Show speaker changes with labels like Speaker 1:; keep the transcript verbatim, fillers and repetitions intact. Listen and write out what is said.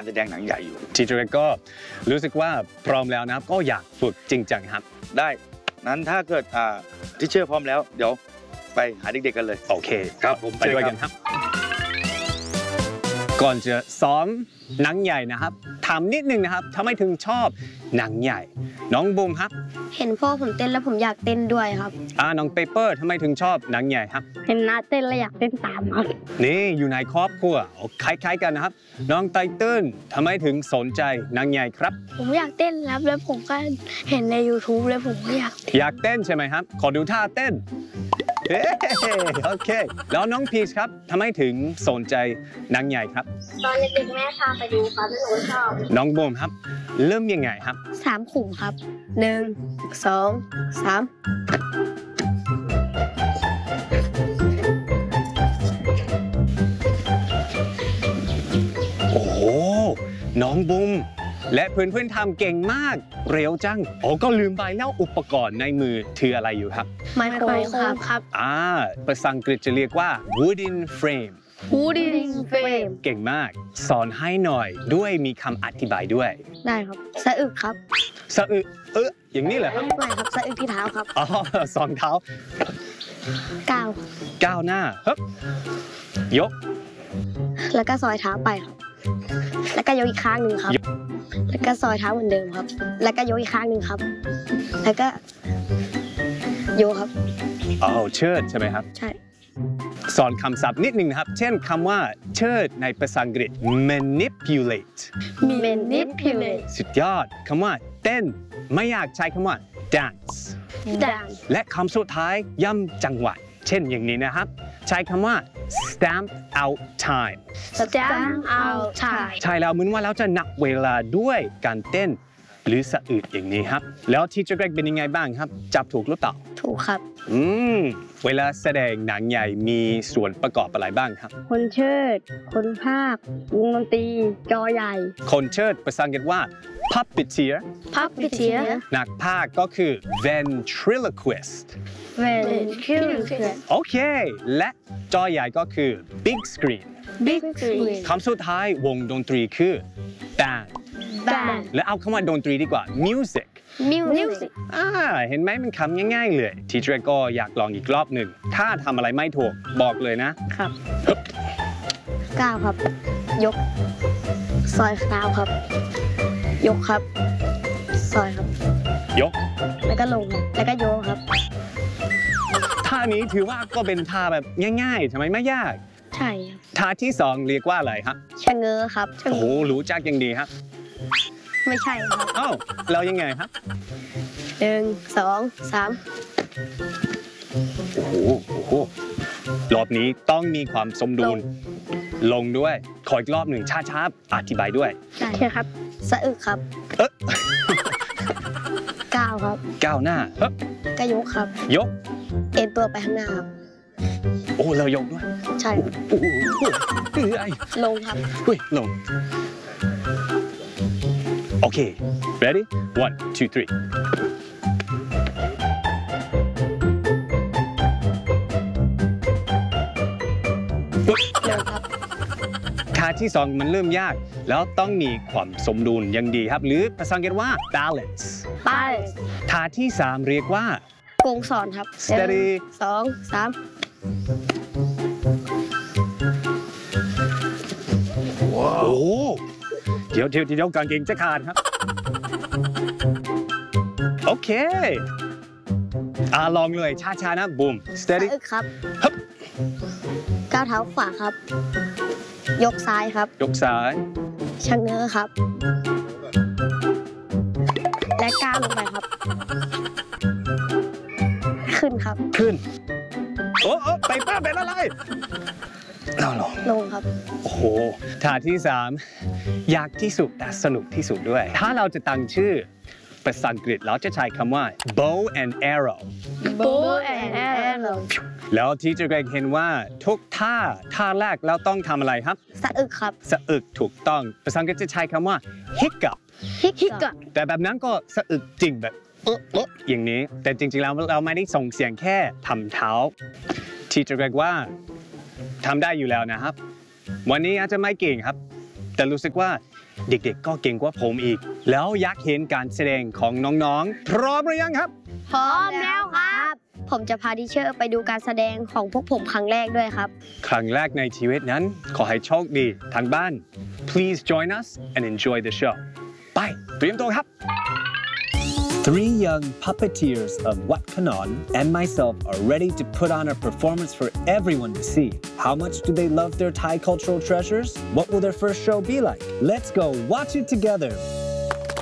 Speaker 1: แสดงหนังใหญ่อยู่
Speaker 2: ทีเจอร์ก็รู้สึกว่าพร้อมแล้วนะครับก็อยากฝึกจริงจังครับ
Speaker 1: ได้นั้นถ้าเกิดอ่าที่เชื่อพร้อมแล้วเดี๋ยวไปหาเด็กๆกันเลย
Speaker 2: โอเคครับผมไปด้วยกันครับก่อนจะซ้อมหนังใหญ่นะครับถามนิดนึงนะครับทำไมถึงชอบหนังใหญ่น้องบูมครับ
Speaker 3: เห็นพ่อผมเต้นแล้วผมอยากเต้นด้วยครับ
Speaker 2: อ่าน้องเปเปอร์ทำไมถึงชอบหนังใหญ่ครับ
Speaker 3: เห็นน้าเต้นแล้วอยากเต้นตามครับ
Speaker 2: นี่อยู่ในครอบครัวคล้ายๆกันนะครับน้องไตเติ้ลทำไมถึงสนใจหนังใหญ่ครับ
Speaker 3: ผมอยากเต้นครับแล้วผมก็เห็นใน ยูทูบ แล้วผมก็อยาก
Speaker 2: อยากเต้นใช่ไหมครับขอดูท่าเต้นโอเคแล้วน้องพีชครับทำไมถึงสนใจหนังใหญ่ครับ
Speaker 3: ตอนเด็กๆแม่พาไปดูครับแล้วหนูชอบ
Speaker 2: น้องบูมครับเริ่มยังไงครับ
Speaker 3: สามขุมครับหนึ่งสองสาม
Speaker 2: โอ้โหน้องบูมและเพื่อนๆทำเก่งมากเร็วจังโอ้ก็ลืมไปแล้วอุปกรณ์ในมือถืออะไรอยู่ครับ
Speaker 3: ไมโครโฟนครับ
Speaker 2: อ่าภาษาอังกฤษจะเรียกว่า wooden frame
Speaker 3: wooden frame
Speaker 2: เก่งมากสอนให้หน่อยด้วยมีคำอธิบายด้วย
Speaker 3: ได้ครับสะอึกครับ
Speaker 2: สะอึกเอออย่างนี้เหรอครับ
Speaker 3: ไม่ครับสะอึกที่เท้าครับ
Speaker 2: อ๋อสองเท้า
Speaker 3: ก้าว
Speaker 2: ก้าวหน้าฮึบยก
Speaker 3: แล้วก็ซอยเท้าไปครับแล้วก็ยกอีกข้างหนึ่งครับแล้วก็ซอยเท้าเหมือนเดิมครับแล้วก็ยกอีกข้างหนึ่งครับแล้วก็โยครับ
Speaker 2: อ๋อเชิดใช่ไหมครับ
Speaker 3: ใช่
Speaker 2: สอนคำศัพท์นิดหนึ่งนะครับเช่นคำว่าเชิดในภาษาอังกฤษ manipulate
Speaker 3: manipulate
Speaker 2: สุดยอดคำว่าเต้นไม่อยากใช้คำว่า dance
Speaker 3: dance
Speaker 2: และคำสุดท้ายย่ำจังหวะเช่นอย่างนี้นะครับใช้คำว่า stamp out time
Speaker 3: stamp out time
Speaker 2: ใช่แล้วเหมือนว่าเราจะนับเวลาด้วยการเต้นหรือสะอึดอย่างนี้ครับแล้วทีเจอร์เกรกเป็นยังไงบ้างครับจับถูกหรือเปล่า
Speaker 3: ถูกครับ
Speaker 2: อืมเวลาแสดงหนังใหญ่มีส่วนประกอบอะไรบ้างครับ
Speaker 3: คนเชิดคนพากย์วงดนตรีจอใหญ่
Speaker 2: คนเชิดภาษาอังกฤษว่า puppeteer
Speaker 3: puppeteer
Speaker 2: นักพากย์ก็คือ ventriloquist
Speaker 3: ventriloquist
Speaker 2: โอเคและจอใหญ่ก็คือ big screen
Speaker 3: big screen
Speaker 2: คำสุดท้ายวงดนตรีคือ band
Speaker 3: band
Speaker 2: และเอาคำว่าดนตรีดีกว่า music
Speaker 3: music
Speaker 2: อ่าเห็นไหมมันคำง่ายๆเลยทีเจอร์ก็อยากลองอีกรอบหนึ่งถ้าทำอะไรไม่ถูกบอกเลยนะครับ
Speaker 3: ก้าวครับยกซอยเท้าครับยกครับซอยครับ
Speaker 2: ยก
Speaker 3: แล้วก็ลงแล้วก็โยกครับ
Speaker 2: ท่านี้ถือว่าก็เป็นท่าแบบง่ายๆทำไมไม่ยาก
Speaker 3: ใช่ครับ
Speaker 2: ท่าที่สองเรียกว่าอะไรครับ
Speaker 3: ชะเง้อครับ
Speaker 2: โอ้โหรู้จักอย่างดีครับ
Speaker 3: ไม่ใช่ครับ
Speaker 2: อ้าวเรายังไงครับ
Speaker 3: หนึ่งสองสาม
Speaker 2: โอ้โหโอ้โหรอบนี้ต้องมีความสมดุลลงด้วยขออีกรอบหนึ่งช้าๆอธิบายด้วย
Speaker 3: ใช่ครับสะอึกครับ
Speaker 2: เอ๊ะ
Speaker 3: ก้าวครับ
Speaker 2: ก้าวหน้าเฮ้ย
Speaker 3: ก็ยกครับ
Speaker 2: ยก
Speaker 3: เอ็นตัวไปข้างหน้าครับ
Speaker 2: โอ้เรายกด้วย
Speaker 3: ใช่
Speaker 2: โอ้โห
Speaker 3: ลงครับ
Speaker 2: เฮ้ยลงโอเค ready one two three ท่าที่สองมันเริ่มยากแล้วต้องมีความสมดุลอย่างดีครับหรือภาษาอังกฤษว่า balance
Speaker 3: balance
Speaker 2: ท่าที่สามเรียกว่า
Speaker 3: โกงสอนครับ
Speaker 2: steady
Speaker 3: สองสาม
Speaker 2: ว้าวโอ้เดี๋ยวเดี๋ยวเดี๋ยวกางเกงจะขาดครับโอเคอ่าลองเลยช้าๆนะบูม steady
Speaker 3: ครับก้าวเท้าขวาครับยกซ้ายครับ
Speaker 2: ยกซ้าย
Speaker 3: ชะเง้อครับและก้าวลงไปครับขึ้นครับ
Speaker 2: ขึ้นโอ้โอ้ไปป้าเป็นอะไรเราลง
Speaker 3: ลงครับ
Speaker 2: โอ้โหท่าที่สามยากที่สุดแต่สนุกที่สุดด้วยถ้าเราจะตั้งชื่อภาษาอังกฤษเราจะใช้คำว่า bow and arrow
Speaker 3: bow and arrow
Speaker 2: แล้วที่จะเห็นว่าทุกท่าท่าแรกเราต้องทำอะไรครับ
Speaker 3: สะอึกครับ
Speaker 2: สะอึกถูกต้องภาษาอังกฤษจะใช้คำว่า hiccup
Speaker 3: hiccup
Speaker 2: แต่แบบนั้นก็สะอึกจริงแบบเออเอออย่างนี้แต่จริงๆแล้วเราไม่ได้ส่งเสียงแค่ทำเท้าที่จะเรียกว่าทำได้อยู่แล้วนะครับวันนี้อาจจะไม่เก่งครับแต่รู้สึกว่าเด็กๆก็เก่งกว่าผมอีก แล้วอยากเห็นการแสดงของน้องๆ พร้อมหรือยังครับ
Speaker 3: พร้อมแล้วครับ ผมจะพาทิเชอร์ไปดูการแสดงของพวกผมครั้งแรกด้วยครับ
Speaker 2: ครั้งแรกในชีวิตนั้นขอให้โชคดีทางบ้าน Please join us and enjoy the show ไปเตรียมตัวครับ
Speaker 4: Three young puppeteers of Wat Kanon and myself are ready to put on a performance for everyone to see. How much do they love their Thai cultural treasures? What will their first show be like? Let's go watch it together.